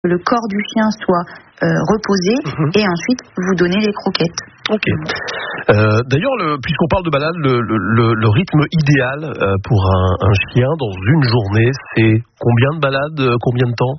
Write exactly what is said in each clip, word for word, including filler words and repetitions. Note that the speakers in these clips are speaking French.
le corps du chien soit euh, reposé mmh. et ensuite vous donnez les croquettes. Ok. Euh, d'ailleurs, le, puisqu'on parle de balade, le, le, le rythme idéal euh, pour un, un chien dans une journée, c'est combien de balades, combien de temps ?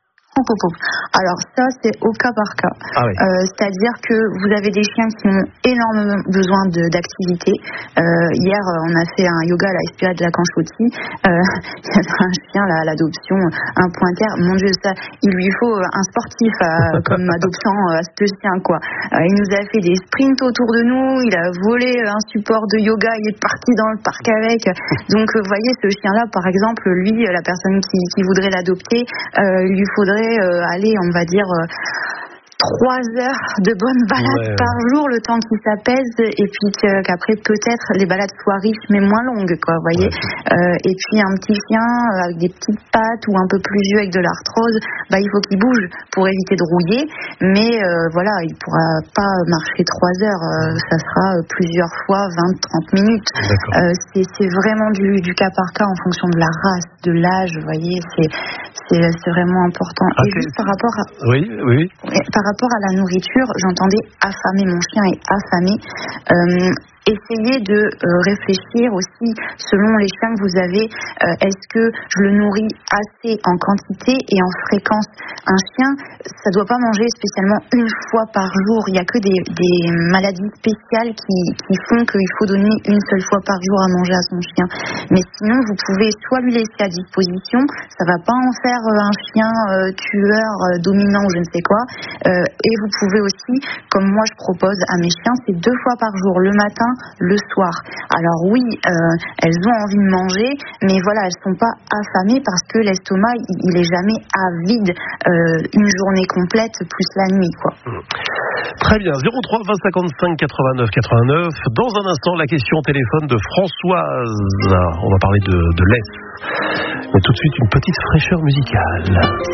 Alors ça, c'est au cas par cas. Ah oui. euh, C'est-à-dire que vous avez des chiens qui ont énormément besoin de, d'activité. Euh, hier, on a fait un yoga à la S P A de la Canchouti. Euh, il y avait un chien là, à l'adoption, un pointer. Mon Dieu, ça, il lui faut un sportif à, comme adoptant à ce chien, quoi. Euh, il nous a fait des sprints autour de nous. Il a volé un support de yoga. Il est parti dans le parc avec. Donc, vous voyez, ce chien-là, par exemple, lui, la personne qui, qui voudrait l'adopter, euh, il lui faudrait Euh, aller, on va dire, euh, trois heures de bonnes balades ouais. par jour, le temps qu'il s'apaise, et puis que, qu'après peut-être les balades soient riches mais moins longues, quoi, vous voyez. Ouais. Euh, et puis un petit chien euh, avec des petites pattes ou un peu plus vieux avec de l'arthrose, bah il faut qu'il bouge pour éviter de rouiller, mais euh, voilà, il pourra pas marcher trois heures, euh, ça sera plusieurs fois vingt à trente minutes. Euh, c'est, c'est vraiment du, du cas par cas en fonction de la race, de l'âge, vous voyez, c'est, c'est, c'est vraiment important. Ah, et juste par rapport à... Oui, oui. Par rapport à la nourriture, j'entendais affamer, mon chien est affamé. Euh, essayez de euh, réfléchir aussi selon les chiens que vous avez. Euh, est-ce que je le nourris assez en quantité et en fréquence? Un chien, ça ne doit pas manger spécialement une fois par jour. Il n'y a que des, des maladies spéciales qui, qui font qu'il faut donner une seule fois par jour à manger à son chien. Mais sinon, vous pouvez soit lui laisser à disposition, ça ne va pas en faire un chien euh, tueur, euh, dominant ou je ne sais quoi. Euh, et vous pouvez aussi, comme moi je propose à mes chiens, c'est deux fois par jour, le matin, le soir. Alors oui, euh, elles ont envie de manger, mais voilà, elles ne sont pas affamées parce que l'estomac, il n'est jamais à vide euh, une journée complète plus la nuit, quoi. Mmh. Très bien, zéro trois vingt cinquante-cinq quatre-vingt-neuf quatre-vingt-neuf. Dans un instant, la question téléphone de Françoise. On va parler de, de lait. Mais tout de suite, une petite fraîcheur musicale.